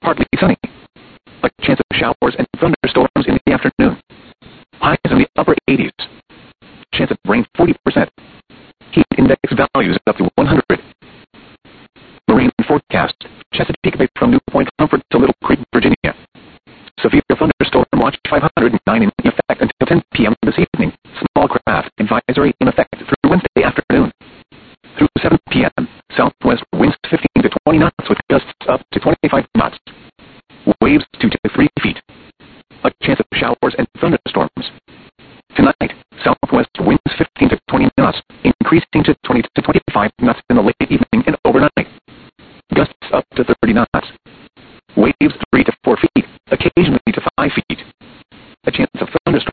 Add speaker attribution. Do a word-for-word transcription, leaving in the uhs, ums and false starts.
Speaker 1: partly sunny. A chance of showers and thunderstorms in the afternoon. Highs in the upper eighties. Chance of rain forty percent. Heat index values up to one hundred. Marine forecast. Chesapeake Bay from New Point Comfort to Little Creek, Virginia. Severe thunderstorm watch five hundred nine in effect until ten p m this evening. Small craft advisory in effect through Wednesday afternoon. Through seven p m, southwest winds fifteen to twenty knots with gusts up to twenty-five knots. Waves two to three feet. A chance of showers and thunderstorms. Tonight, southwest winds fifteen to twenty knots, increasing to twenty to twenty-five knots in the late evening and overnight. Gusts up to thirty knots. Waves three to four feet, occasionally to five feet. A chance of thunderstorms